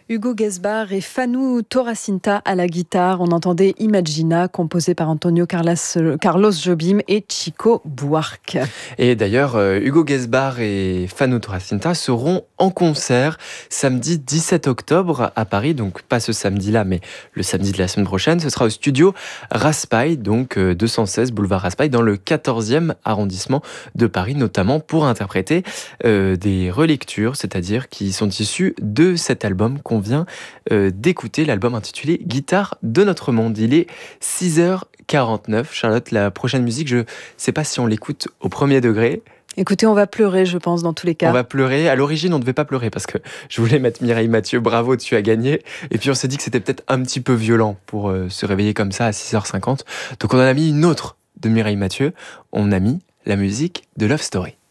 Hugo Guesbar et Fanou Toracinta à la guitare. On entendait Imagina, composé par Antonio Carlos Jobim et Chico Buarque. Et d'ailleurs, Hugo Guesbar et Fanou Toracinta seront en concert samedi 17 octobre à Paris. Donc pas ce samedi-là, mais le samedi de la semaine prochaine. Ce sera au studio Raspail, donc 216 boulevard Raspail, dans le 14e arrondissement de Paris, notamment pour interpréter des relectures, c'est-à-dire qui sont issues de cet album qu'on vient d'écouter, l'album intitulé Guitare de notre monde. Il est 6h49. Charlotte, la prochaine musique, je ne sais pas si on l'écoute au premier degré. Écoutez, on va pleurer, je pense, dans tous les cas. On va pleurer. À l'origine, on ne devait pas pleurer parce que je voulais mettre Mireille Mathieu. Bravo, tu as gagné. Et puis, on s'est dit que c'était peut-être un petit peu violent pour se réveiller comme ça à 6h50. Donc, on en a mis une autre de Mireille Mathieu. On a mis la musique de Love Story.